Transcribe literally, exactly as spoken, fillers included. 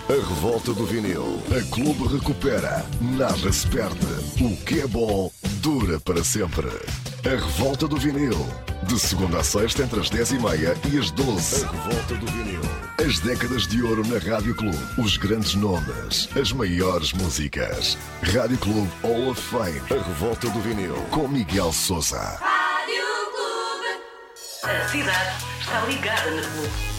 A revolta do vinil. A Clube recupera. Nada se perde. O que é bom dura para sempre. A revolta do vinil. De segunda a sexta entre as dez e meia e as doze. A revolta do vinil. As décadas de ouro na Rádio Clube. Os grandes nomes. As maiores músicas. Rádio Clube Hall of Fame. A revolta do vinil. Com Miguel Sousa. Rádio Clube. A cidade está ligada na Clube.